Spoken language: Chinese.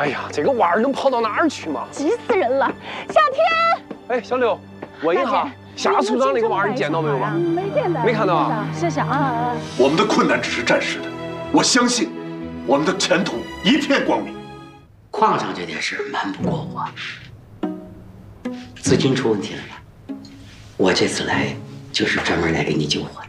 哎呀，这个娃儿能跑到哪儿去嘛？ 急死人了！夏天， 哎，小刘，问一下，夏处长那个娃儿你见到没有吧？ 没见到， 没看到啊？ 是啊。 我们的困难只是暂时的，我相信我们的前途一片光明。 矿上这点事瞒不过我，资金出问题了吧？我这次来就是专门来给你救火。